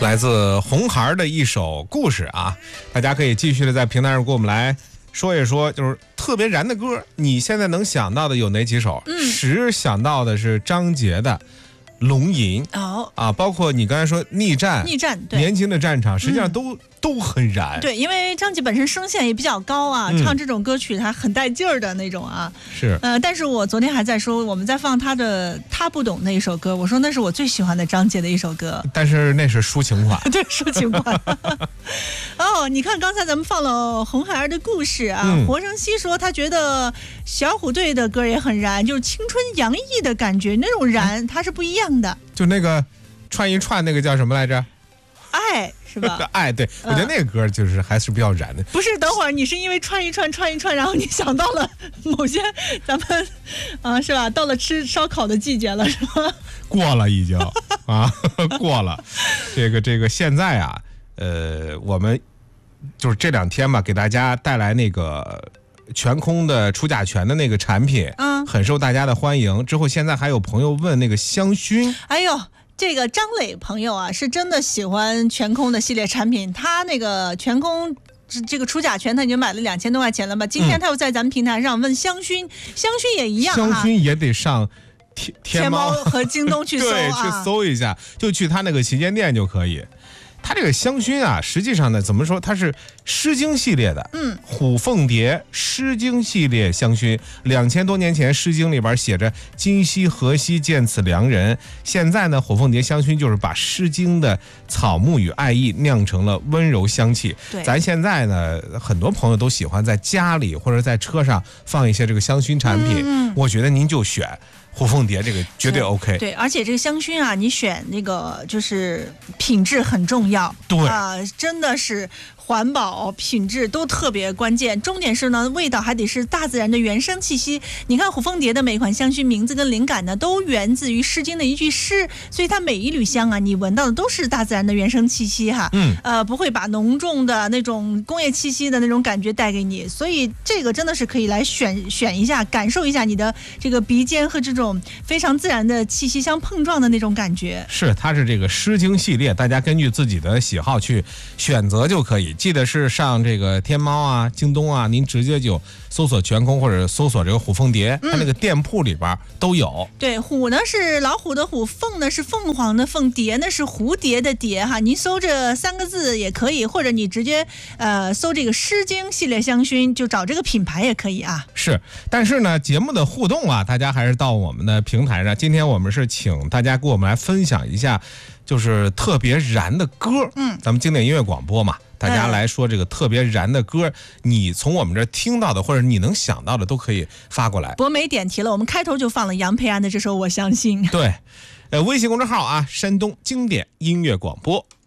来自红孩的一首故事啊，大家可以继续的在平台上给我们来说一说，就是特别燃的歌，你现在能想到的有哪几首？10想到的是张杰的《龙吟》包括你刚才说逆战， 对， 年轻的战场，实际上都很燃。 对，因为张杰本身声线也比较高啊，唱这种歌曲他很带劲儿的那种啊。 是。 但是我昨天还在说，我们在放他不懂那一首歌，我说那是我最喜欢的张杰的一首歌。 但是那是抒情款。 对，抒情款。你看刚才咱们放了红孩儿的故事啊，活生熙说他觉得小虎队的歌也很燃，就是青春洋溢的感觉，那种燃它是不一样的。 就那个串一串那个叫什么来着？ 爱是吧？ 爱，对，我觉得那个歌就是还是比较燃的。 不是，等会儿你是因为串一串，然后你想到了某些咱们是吧？到了吃烧烤的季节了，是吧？ 过了已经过了。这个现在啊，我们就是这2天吧，给大家带来那个全空的除甲醛的那个产品，很受大家的欢迎。之后现在还有朋友问那个香薰， 哎呦。这个张磊朋友啊，是真的喜欢全空的系列产品。他那个全空这个除甲醛，他已经买了2000多块钱了吧？今天他又在咱们平台上问香薰，香薰也一样香薰也得上天猫和京东去搜对，去搜一下，就去他那个旗舰店就可以。它这个香薰啊，实际上呢，怎么说？它是诗经系列的，虎凤蝶诗经系列香薰，2000多年前诗经里边写着“今夕何夕见此良人”。现在呢，虎凤蝶香薰就是把诗经的草木与爱意酿成了温柔香气。咱现在呢，很多朋友都喜欢在家里或者在车上放一些这个香薰产品，我觉得您就选虎凤蝶，这个绝对 OK。 对，而且这个香薰啊，你选那个就是品质很重要。 对真的是环保品质都特别关键。重点是呢，味道还得是大自然的原生气息。你看虎凤蝶的每款香薰名字跟灵感呢，都源自于《诗经》的一句诗，所以它每一缕香啊，你闻到的都是大自然的原生气息哈。不会把浓重的那种工业气息的那种感觉带给你。所以这个真的是可以来选一下，感受一下你的这个鼻尖和这种非常自然的气息相碰撞的那种感觉。 是，它是这个诗经系列，大家根据自己的喜好去选择就可以。记得是上这个天猫啊、京东啊，您直接就搜索全空或者搜索这个虎凤蝶，它那个店铺里边都有。 对，虎呢是老虎的虎，凤呢是凤凰的凤，蝶呢是蝴蝶的蝶哈。您搜这3个字也可以，或者你直接搜这个诗经系列香薰，就找这个品牌也可以啊。是， 但是呢，节目的互动啊，大家还是到我们的平台上。今天我们是请大家给我们来分享一下，就是特别燃的歌。咱们经典音乐广播嘛。大家来说这个特别燃的歌，你从我们这听到的或者你能想到的都可以发过来。 博美点题了，我们开头就放了杨培安的这首《我相信》。 对，微信公众号啊，山东经典音乐广播。